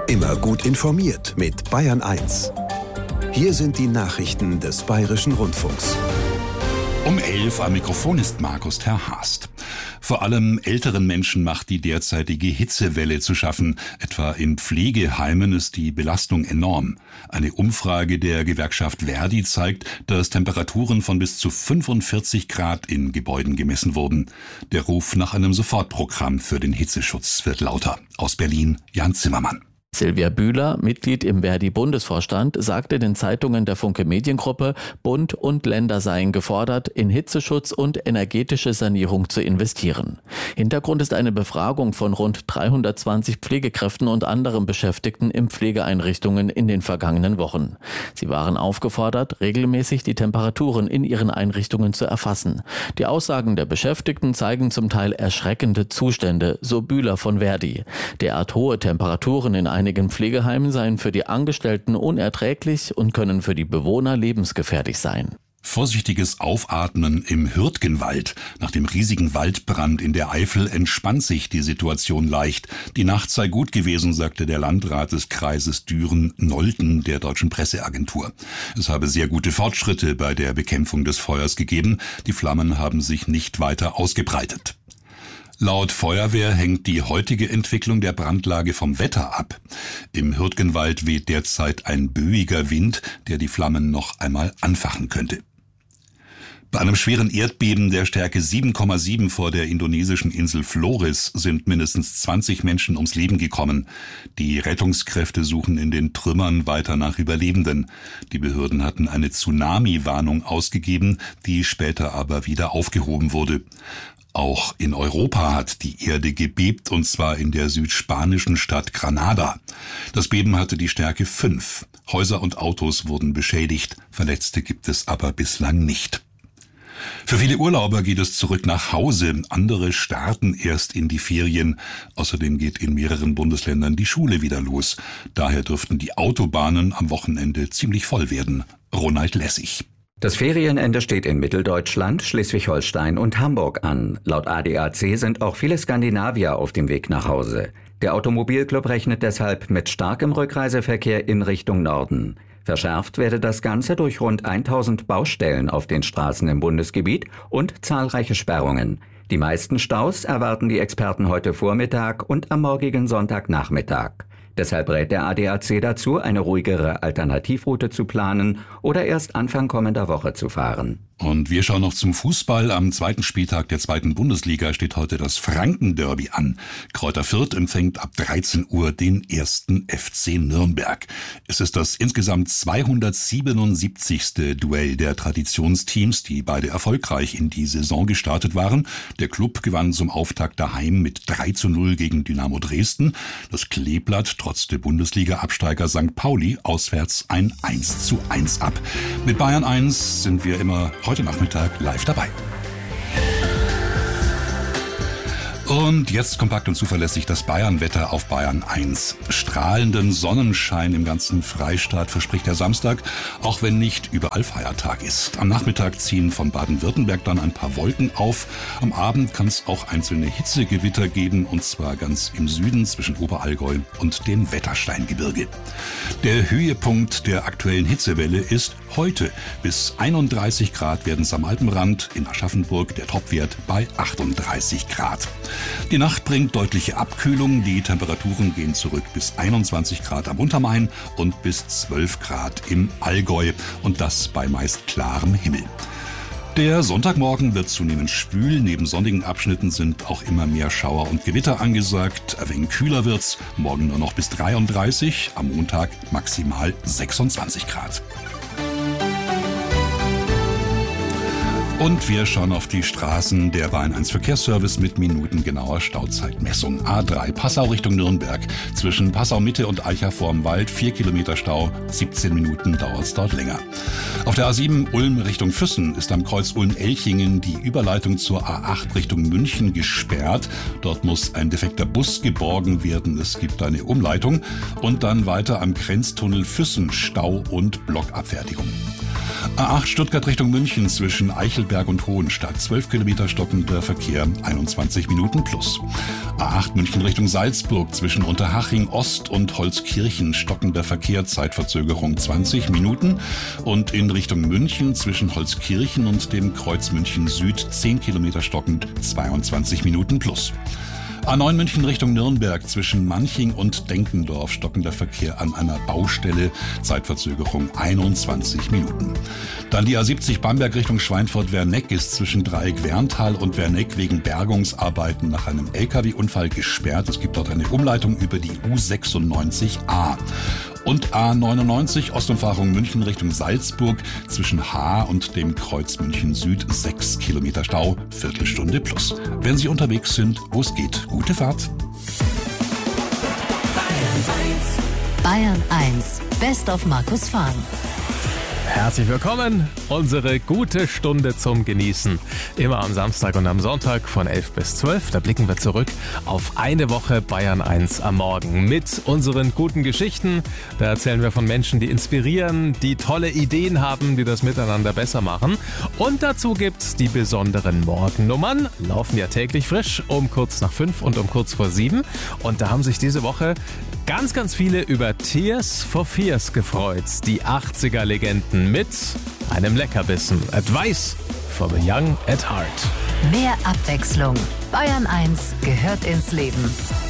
Immer gut informiert mit Bayern 1. Hier sind die Nachrichten des Bayerischen Rundfunks. Um 11 am Mikrofon ist Markus Terhast. Vor allem älteren Menschen macht die derzeitige Hitzewelle zu schaffen. Etwa in Pflegeheimen ist die Belastung enorm. Eine Umfrage der Gewerkschaft ver.di zeigt, dass Temperaturen von bis zu 45 Grad in Gebäuden gemessen wurden. Der Ruf nach einem Sofortprogramm für den Hitzeschutz wird lauter. Aus Berlin, Jan Zimmermann. Silvia Bühler, Mitglied im ver.di-Bundesvorstand, sagte den Zeitungen der Funke Mediengruppe, Bund und Länder seien gefordert, in Hitzeschutz und energetische Sanierung zu investieren. Hintergrund ist eine Befragung von rund 320 Pflegekräften und anderen Beschäftigten in Pflegeeinrichtungen in den vergangenen Wochen. Sie waren aufgefordert, regelmäßig die Temperaturen in ihren Einrichtungen zu erfassen. Die Aussagen der Beschäftigten zeigen zum Teil erschreckende Zustände, so Bühler von ver.di. Derart hohe Temperaturen in einigen Pflegeheimen seien für die Angestellten unerträglich und können für die Bewohner lebensgefährlich sein. Vorsichtiges Aufatmen im Hürtgenwald. Nach dem riesigen Waldbrand in der Eifel entspannt sich die Situation leicht. Die Nacht sei gut gewesen, sagte der Landrat des Kreises Düren-Nolten der Deutschen Presseagentur. Es habe sehr gute Fortschritte bei der Bekämpfung des Feuers gegeben. Die Flammen haben sich nicht weiter ausgebreitet. Laut Feuerwehr hängt die heutige Entwicklung der Brandlage vom Wetter ab. Im Hürtgenwald weht derzeit ein böiger Wind, der die Flammen noch einmal anfachen könnte. Bei einem schweren Erdbeben der Stärke 7,7 vor der indonesischen Insel Flores sind mindestens 20 Menschen ums Leben gekommen. Die Rettungskräfte suchen in den Trümmern weiter nach Überlebenden. Die Behörden hatten eine Tsunami-Warnung ausgegeben, die später aber wieder aufgehoben wurde. Auch in Europa hat die Erde gebebt, und zwar in der südspanischen Stadt Granada. Das Beben hatte die Stärke 5. Häuser und Autos wurden beschädigt, Verletzte gibt es aber bislang nicht. Für viele Urlauber geht es zurück nach Hause, andere starten erst in die Ferien. Außerdem geht in mehreren Bundesländern die Schule wieder los. Daher dürften die Autobahnen am Wochenende ziemlich voll werden. Ronald Lessig. Das Ferienende steht in Mitteldeutschland, Schleswig-Holstein und Hamburg an. Laut ADAC sind auch viele Skandinavier auf dem Weg nach Hause. Der Automobilclub rechnet deshalb mit starkem Rückreiseverkehr in Richtung Norden. Verschärft werde das Ganze durch rund 1000 Baustellen auf den Straßen im Bundesgebiet und zahlreiche Sperrungen. Die meisten Staus erwarten die Experten heute Vormittag und am morgigen Sonntagnachmittag. Deshalb rät der ADAC dazu, eine ruhigere Alternativroute zu planen oder erst Anfang kommender Woche zu fahren. Und wir schauen noch zum Fußball. Am zweiten Spieltag der zweiten Bundesliga steht heute das Franken-Derby an. Kräuter Fürth empfängt ab 13 Uhr den 1. FC Nürnberg. Es ist das insgesamt 277. Duell der Traditionsteams, die beide erfolgreich in die Saison gestartet waren. Der Klub gewann zum Auftakt daheim mit 3:0 gegen Dynamo Dresden. Das Kleeblatt trotz der Bundesliga-Absteiger St. Pauli auswärts ein 1:1 ab. Mit Bayern 1 sind wir immer heute Nachmittag live dabei. Und jetzt kompakt und zuverlässig das Bayern-Wetter auf Bayern 1. Strahlenden Sonnenschein im ganzen Freistaat verspricht der Samstag, auch wenn nicht überall Feiertag ist. Am Nachmittag ziehen von Baden-Württemberg dann ein paar Wolken auf. Am Abend kann es auch einzelne Hitzegewitter geben, und zwar ganz im Süden zwischen Oberallgäu und dem Wettersteingebirge. Der Höhepunkt der aktuellen Hitzewelle ist heute. Bis 31 Grad werden es am Alpenrand, in Aschaffenburg der Topwert bei 38 Grad. Die Nacht bringt deutliche Abkühlung, die Temperaturen gehen zurück bis 21 Grad am Untermain und bis 12 Grad im Allgäu, und das bei meist klarem Himmel. Der Sonntagmorgen wird zunehmend schwül, neben sonnigen Abschnitten sind auch immer mehr Schauer und Gewitter angesagt. Ein wenig kühler wird's, morgen nur noch bis 33, am Montag maximal 26 Grad. Und wir schauen auf die Straßen. Der Bayern 1 Verkehrsservice mit minutengenauer Stauzeitmessung. A3 Passau Richtung Nürnberg. Zwischen Passau Mitte und Eicha vorm Wald 4 Kilometer Stau. 17 Minuten dauert es dort länger. Auf der A7 Ulm Richtung Füssen ist am Kreuz Ulm-Elchingen die Überleitung zur A8 Richtung München gesperrt. Dort muss ein defekter Bus geborgen werden. Es gibt eine Umleitung. Und dann weiter am Grenztunnel Füssen Stau und Blockabfertigung. A8 Stuttgart Richtung München zwischen Eichelberg und Hohenstadt. 12 Kilometer stockender Verkehr, 21 Minuten plus. A8 München Richtung Salzburg zwischen Unterhaching Ost und Holzkirchen. Stockender Verkehr, Zeitverzögerung 20 Minuten. Und in Richtung München zwischen Holzkirchen und dem Kreuz München Süd 10 Kilometer stockend, 22 Minuten plus. A9 München Richtung Nürnberg zwischen Manching und Denkendorf. Stockender Verkehr an einer Baustelle. Zeitverzögerung 21 Minuten. Dann die A70 Bamberg Richtung Schweinfurt-Werneck ist zwischen Dreieck-Werntal und Werneck wegen Bergungsarbeiten nach einem LKW-Unfall gesperrt. Es gibt dort eine Umleitung über die U96A. Und A99 Ostumfahrung München Richtung Salzburg zwischen Haar und dem Kreuz München Süd 6 Kilometer Stau, Viertelstunde plus. Wenn Sie unterwegs sind, wo es geht, gute Fahrt. Bayern 1, Best of Markus Fahn. Herzlich willkommen, unsere gute Stunde zum Genießen. Immer am Samstag und am Sonntag von 11 bis 12. Da blicken wir zurück auf eine Woche Bayern 1 am Morgen mit unseren guten Geschichten. Da erzählen wir von Menschen, die inspirieren, die tolle Ideen haben, die das Miteinander besser machen. Und dazu gibt's die besonderen Morgennummern. Laufen ja täglich frisch um kurz nach 5 und um kurz vor 7. Und da haben sich diese Woche ganz viele über Tears for Fears gefreut. Die 80er-Legenden mit einem Leckerbissen. Advice for the young at heart. Mehr Abwechslung. Bayern 1 gehört ins Leben.